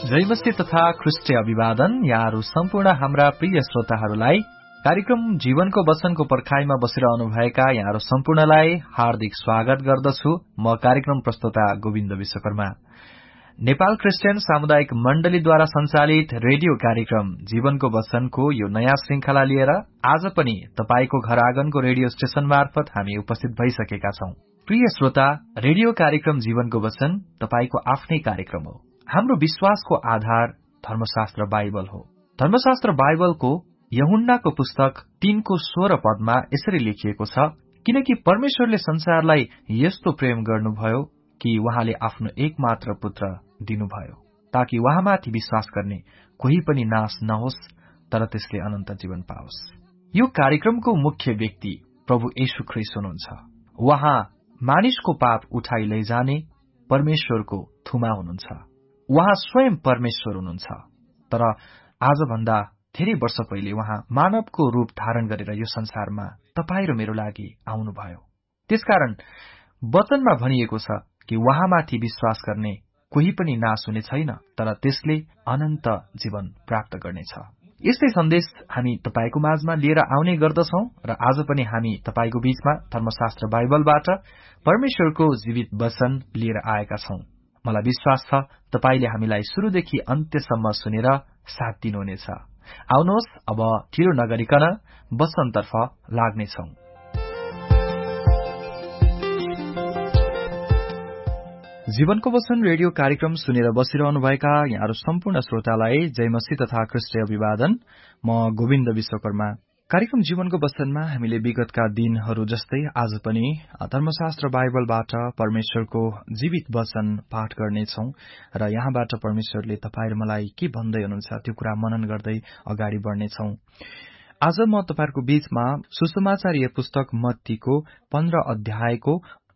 जयमसी तथा ख्रिष्ट अभिवादन। यहाँहरू सम्पूर्ण हाम्रा प्रिय श्रोताहरूलाई कार्यक्रम जीवनको वचनको पर्खाइमा बसिरहनुभएका यहाँहरू सम्पूर्णलाई हार्दिक स्वागत गर्दछु। म कार्यक्रम प्रस्तोता गोविन्द विश्वकर्मा। नेपाल क्रिस्चियन सामुदायिक मण्डलीद्वारा सञ्चालित रेडियो कार्यक्रम जीवनको वचनको यो नयाँ श्रृंखला लिएर आज पनि तपाईको घर आँगनको रेडियो स्टेशन मार्फत हामी उपस्थित भइसकेका छौं। प्रिय श्रोता, रेडियो कार्यक्रम जीवनको वचन तपाईको आफ्नै कार्यक्रम हो। हाम्रो विश्वासको आधार धर्मशास्त्र बाइबल हो। धर्मशास्त्र बाइबलको यूहन्नाको पुस्तक 3:16 पदमा यसरी लेखिएको छ, किनकि परमेश्वरले संसारलाई यस्तो प्रेम गर्नुभयो कि उहाँले आफ्नो एकमात्र पुत्र दिनुभयो, ताकि उहाँमाथि विश्वास गर्ने कोही पनि नाश नहोस्, तर त्यसले अनन्त जीवन पाओस्। यो कार्यक्रमको मुख्य व्यक्ति प्रभु येशू ख्रीष्ट हुनुहुन्छ। उहाँ मानिसको पाप उठाइ लैजाने परमेश्वरको थुमा हुनुहुन्छ। उहाँ स्वयं परमेश्वर हुनुहुन्छ, तर आजभन्दा धेरै वर्ष पहिले उहाँ मानवको रूप धारण गरेर यो संसारमा तपाई र मेरो लागि आउनुभयो। त्यसकारण वचनमा भनिएको छ कि उहाँमाथि विश्वास गर्ने कोही पनि नाश हुने छैन, तर त्यसले अनन्त जीवन प्राप्त गर्नेछ। यस्तै सन्देश हामी तपाईको माझमा लिएर आउने गर्दछौं र आज पनि हामी तपाईको बीचमा धर्मशास्त्र बाइबलबाट परमेश्वरको जीवित वचन लिएर आएका छौं। मलाई विश्वास छ तपाईले हामीलाई शुरूदेखि अन्त्यसम्म सुनेर साथ दिनुहुनेछ। आउनुहोस् अब ढिलो नगरिकन वचनतर्फ लाग्नेछौं। जीवनको वचन रेडियो कार्यक्रम सुनेर बसिरहनुभएका यहाँहरू सम्पूर्ण श्रोतालाई जयमसी तथा ख्रिष्ट अभिवादन। म गोविन्द विश्वकर्मा। कार्यक्रम जीवनको वचनमा हामीले विगतका दिनहरू जस्तै आज पनि धर्मशास्त्र बाइबलबाट परमेश्वरको जीवित वचन पाठ गर्नेछौं र यहाँबाट परमेश्वरले तपाईँ र मलाई के भन्दै हुनुहुन्छ त्यो कुरा मनन गर्दै अगाडि बढ्नेछौं। आज म तपाईहरुको बीचमा सुसमाचारीय पुस्तक मत्तीको 15 अध्यायको